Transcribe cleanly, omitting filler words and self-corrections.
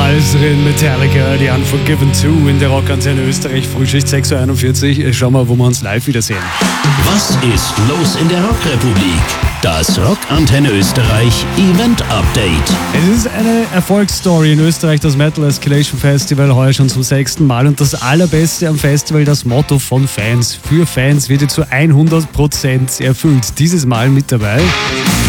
Damals drin Metallica, die Unforgiven 2 in der Rockantenne Österreich, Frühschicht 6.41 Uhr. Schauen wir, wo wir uns live wiedersehen. Was ist los in der Rockrepublik? Das Rockantenne Österreich Event Update. Es ist eine Erfolgsstory in Österreich, das Metal Escalation Festival, heuer schon zum 6. Mal. Und das Allerbeste am Festival, das Motto von Fans. Für Fans wird zu 100% erfüllt. Dieses Mal mit dabei